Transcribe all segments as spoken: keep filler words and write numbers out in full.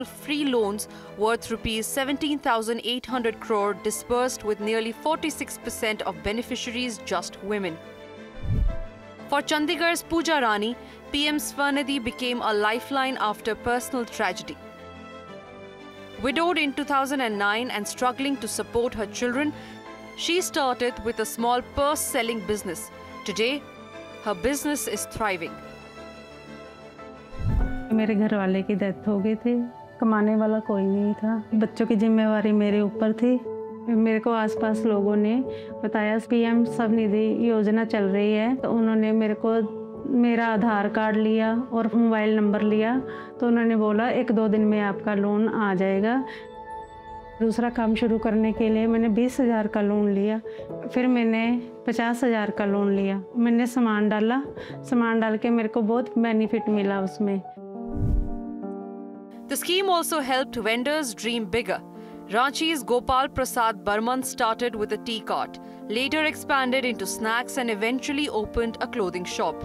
free loans worth rupees seventeen thousand eight hundred crore disbursed, with nearly forty-six percent of beneficiaries just women. For Chandigarh's Pooja Rani, P M Swarnidhi became a lifeline after personal tragedy. Widowed in two thousand nine and struggling to support her children, she started with a small purse-selling business. Today, her business is thriving. मेरे घर वाले की death हो गई थी, कमाने वाला कोई नहीं था, बच्चों की जिम्मेवारी मेरे ऊपर थी। मेरे को आसपास लोगों ने बताया पीएम स्वनिधि योजना चल रही है, तो उन्होंने मेरे को मेरा आधार कार्ड लिया और मोबाइल नंबर लिया, तो उन्होंने बोला एक दो दिन में आपका लोन आ जाएगा। दूसरा काम शुरू करने के लिए मैंने बीस हज़ार का लोन लिया, फिर मैंने पचास हज़ार का लोन लिया। मैंने सामान डाला, सामान डाल के मेरे को बहुत बेनिफिट मिला उसमें। The scheme also helped vendors dream bigger. Ranchi's Gopal Prasad Burman started with a tea cart, later expanded into snacks and eventually opened a clothing shop.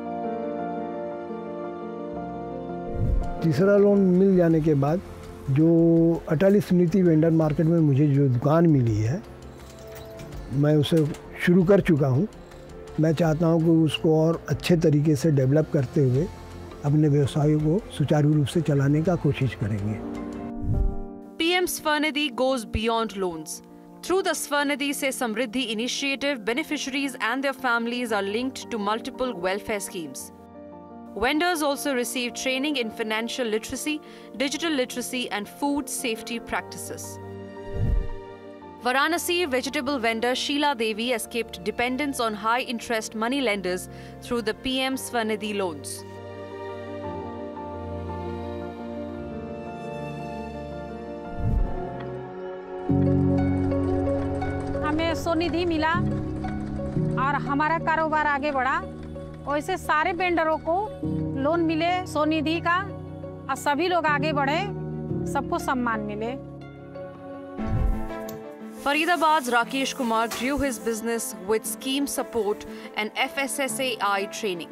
तीसरा लोन मिल जाने के बाद जो अटल स्मृति वेंडर मार्केट में मुझे जो दुकान मिली है, मैं उसे शुरू कर चुका हूँ। मैं चाहता हूँ कि उसको और अच्छे तरीके से डेवलप करते हुए अपने व्यवसाय को सुचारू रूप से चलाने का कोशिश करेंगे। P M Swarnidhi goes beyond loans. Through the Swarnidhi Se Samriddhi initiative, beneficiaries and their families are linked to multiple welfare schemes. Vendors also receive training in financial literacy, digital literacy and food safety practices. Varanasi vegetable vendor Sheila Devi escaped dependence on high-interest money lenders through the P M Swarnidhi loans. हमें स्वनिधि मिला और हमारा कारोबार आगे बढ़ा। वैसे सारे वेंडरों को लोन मिले स्वनिधि का और सभी लोग आगे बढ़े, सबको सम्मान मिले। Faridabad's Rakesh Kumar grew his business with scheme support and F S S A I training.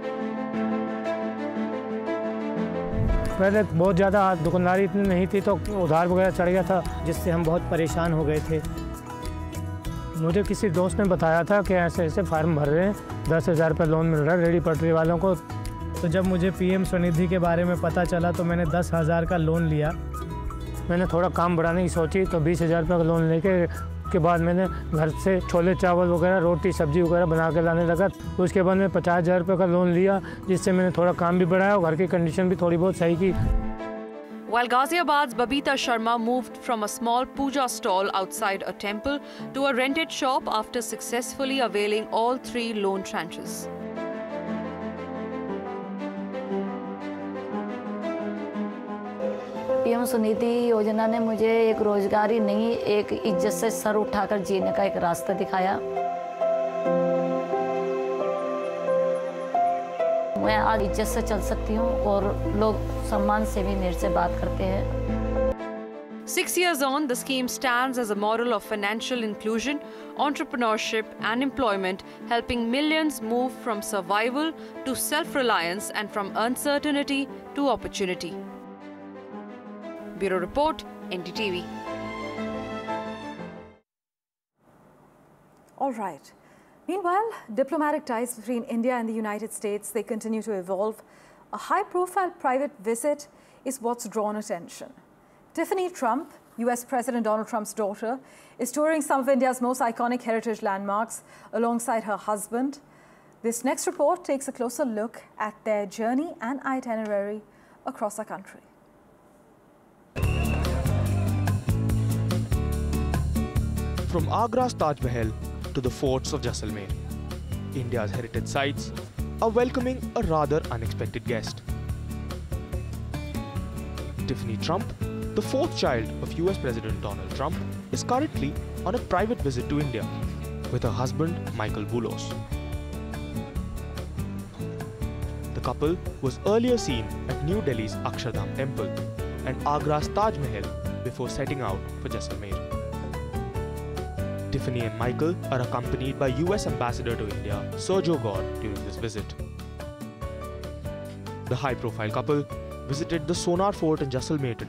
पहले बहुत ज़्यादा दुकानदारी इतनी नहीं थी, तो उधार वगैरह चढ़ गया था, जिससे हम बहुत परेशान हो गए थे। मुझे किसी दोस्त ने बताया था कि ऐसे ऐसे फार्म भर रहे हैं, दस हज़ार रुपये लोन मिल रहा है रेडी पटरी वालों को। तो जब मुझे पीएम स्वनिधि के बारे में पता चला तो मैंने दस हज़ार का लोन लिया। मैंने थोड़ा काम बढ़ाने की सोची, तो बीस हज़ार रुपये का लोन लेके के बाद मैंने घर से छोले चावल वगैरह रोटी सब्जी वगैरह बना के लाने लगा। तो उसके बाद मैंने पचास हज़ार रुपये का लोन लिया, जिससे मैंने थोड़ा काम भी बढ़ाया और घर की कंडीशन भी थोड़ी बहुत सही की। While Ghaziabad's Babita Sharma moved from a small puja stall outside a temple to a rented shop after successfully availing all three loan tranches. PM Svanidhi योजना ने मुझे एक रोजगारी नहीं, एक इज्जत से सर उठाकर जीने का एक रास्ता दिखाया। मैं आज इज्जत से चल सकती हूँ और लोग सम्मान से भी मेरे से बात करते हैं। Six years on, the scheme stands as a model of financial inclusion, entrepreneurship and employment, helping millions move from survival to self-reliance and from uncertainty to opportunity. Bureau Report, N D T V. All right. Meanwhile, diplomatic ties between India and the United States, they continue to evolve. A high-profile private visit is what's drawn attention. Tiffany Trump, U S President Donald Trump's daughter, is touring some of India's most iconic heritage landmarks alongside her husband. This next report takes a closer look at their journey and itinerary across our country. From Agra's Taj Mahal to the forts of Jaisalmer, India's heritage sites are welcoming a rather unexpected guest. Tiffany Trump, the fourth child of U S President Donald Trump, is currently on a private visit to India with her husband Michael Boulos. The couple was earlier seen at New Delhi's Akshardham Temple and Agra's Taj Mahal before setting out for Jaisalmer. Tiffany and Michael are accompanied by U S Ambassador to India, Sergio Gore, during this visit. The high-profile couple visited the Sonar Fort in Jaisalmer today.